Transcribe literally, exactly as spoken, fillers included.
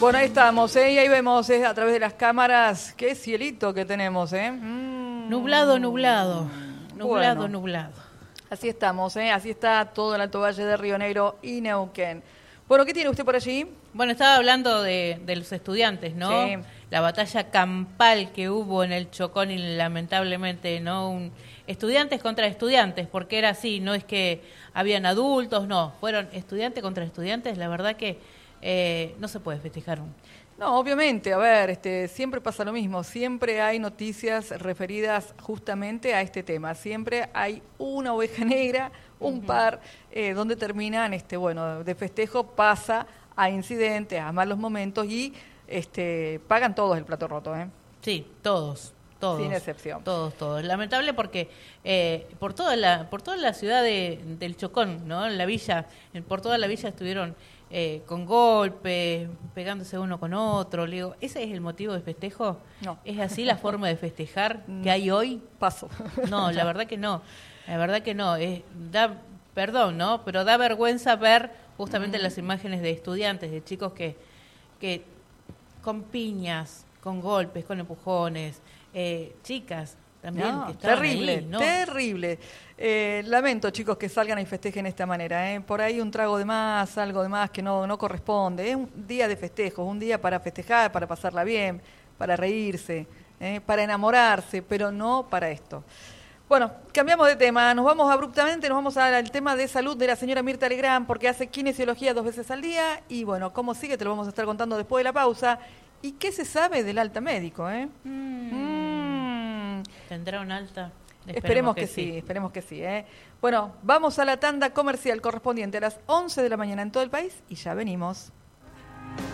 Bueno, ahí estamos, ¿eh? Y ahí vemos ¿eh? a través de las cámaras qué cielito que tenemos, ¿eh? Mm. Nublado, nublado, nublado, Bueno, nublado. Así estamos, ¿eh? Así está todo el Alto Valle de Río Negro y Neuquén. Bueno, ¿qué tiene usted por allí? Bueno, estaba hablando de, de los estudiantes, ¿no? Sí. La batalla campal que hubo en el Chocón y lamentablemente, ¿no? Un, estudiantes contra estudiantes, porque era así, no es que habían adultos, no, fueron estudiantes contra estudiantes, la verdad que eh, no se puede festejar. No, obviamente, a ver, este, siempre pasa lo mismo, siempre hay noticias referidas justamente a este tema, siempre hay una oveja negra, un uh-huh. par, eh, donde terminan, este, bueno, de festejo pasa a incidentes, a malos momentos y este, pagan todos el plato roto, ¿eh? Sí, todos. Todos, sin excepción. Todos, todos. Lamentable porque eh, por toda la por toda la ciudad de, del Chocón, ¿no? En la villa, por toda la villa estuvieron eh, con golpes, pegándose uno con otro. Le digo, ¿ese es el motivo de festejo? No. ¿Es así la forma de festejar que hay hoy? Paso. No, la verdad que no. La verdad que no. Es, da, perdón, ¿no? Pero da vergüenza ver justamente mm. las imágenes de estudiantes, de chicos que, que con piñas, con golpes, con empujones, Eh, chicas también no, que estaban terrible, ahí, ¿no? terrible. Eh, lamento, chicos, que salgan y festejen de esta manera. ¿eh? Por ahí un trago de más, algo de más que no, no corresponde. Es un día de festejos, un día para festejar, para pasarla bien, para reírse, ¿eh? para enamorarse, pero no para esto. Bueno, cambiamos de tema, nos vamos abruptamente, nos vamos al tema de salud de la señora Mirta Legrand, porque hace kinesiología dos veces al día, y bueno, cómo sigue te lo vamos a estar contando después de la pausa. ¿Y qué se sabe del alta médico? Eh? Mm. Mm. ¿Tendrá un alta? Esperemos, esperemos que, que sí. sí, esperemos que sí. ¿eh? Bueno, vamos a la tanda comercial correspondiente a las once de la mañana en todo el país y ya venimos.